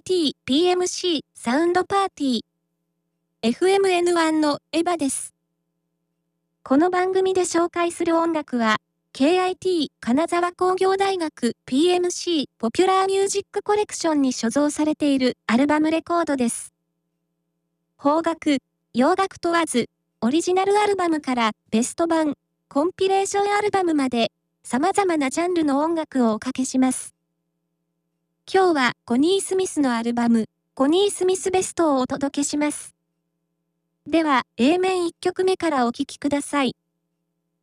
KIT-PMC サウンドパーティー FMN1 のエヴァです。この番組で紹介する音楽は KIT 金沢工業大学 PMC ポピュラーミュージックコレクションに所蔵されているアルバムレコードです。邦楽、洋楽問わず、オリジナルアルバムからベスト版、コンピレーションアルバムまで様々なジャンルの音楽をおかけします。今日はコニー・スミスのアルバム、コニー・スミスベストをお届けします。では、A 面1曲目からお聴きください。